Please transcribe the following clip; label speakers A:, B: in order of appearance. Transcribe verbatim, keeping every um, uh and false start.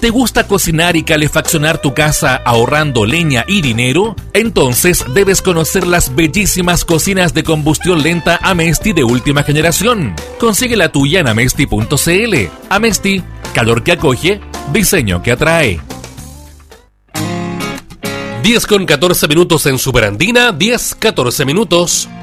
A: ¿Te gusta cocinar y calefaccionar tu casa ahorrando leña y dinero? Entonces debes conocer las bellísimas cocinas de combustión lenta Amesti de última generación. Consigue la tuya en amesti punto cl. Amesti, calor que acoge, diseño que atrae.
B: diez con catorce minutos en Superandina, diez catorce minutos.